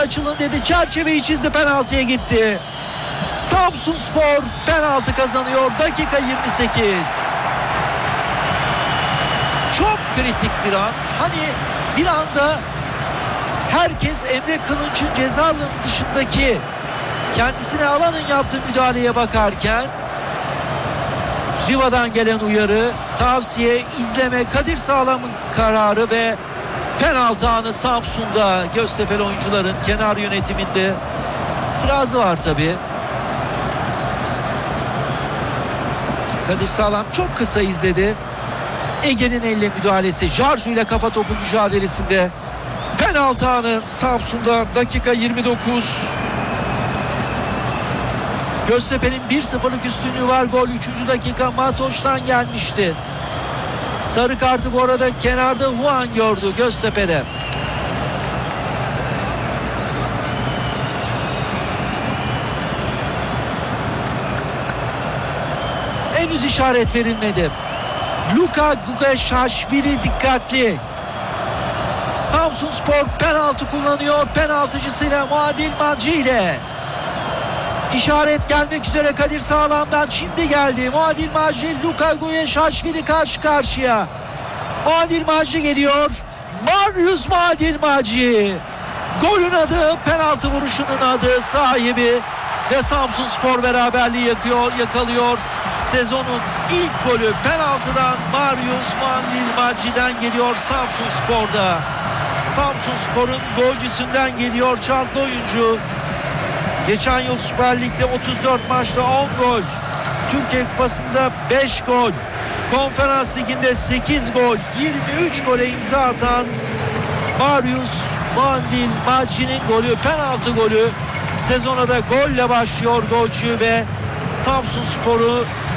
açılın dedi. Çerçeveyi çizdi, penaltıya gitti. Samsunspor penaltı kazanıyor. Dakika 28. Çok kritik bir an. Hani bir anda herkes Emre Kılınç'ın ceza alanının dışındaki kendisine alanın yaptığı müdahaleye bakarken Riva'dan gelen uyarı, tavsiye, izleme, Kadir Sağlam'ın kararı ve penaltı anı Samsun'da. Göztepe'li oyuncuların kenar yönetiminde itirazı var tabii. Kadir Sağlam çok kısa izledi. Ege'nin elle müdahalesi, Jarju ile kafa topu mücadelesinde penaltı anı Samsun'da. Dakika 29. Göztepe'nin 1-0'lık üstünlüğü var. Gol 3. dakika Matoş'tan gelmişti. Sarı kartı bu arada kenarda Huan gördü Göztepe'de. Henüz işaret verilmedi. Luka Gugaşaşvili dikkatli. Samsunspor penaltı kullanıyor. Penaltıcısıyla Muadil Maci ile. İşaret gelmek üzere Kadir Sağlam'dan, şimdi geldi. Muadil Maci, Luka Gugaşaşvili karşı karşıya. Muadil Maci geliyor. Marius Muadil Maci. Golün adı, penaltı vuruşunun adı, sahibi ve Samsunspor beraberliği yakalıyor. Sezonun ilk golü penaltıdan Marius Muadil Maci'den geliyor Samsunspor'da. Samsunspor'un golcüsünden geliyor, çaldı oyuncu. Geçen yıl Süper Lig'de 34 maçta 10 gol. Türkiye Kupası'nda 5 gol. Konferans Ligi'nde 8 gol. 23 gole imza atan Marius Muadil Maci'nin golü, penaltı golü. Sezona da golle başlıyor golcü ve Samsunspor'u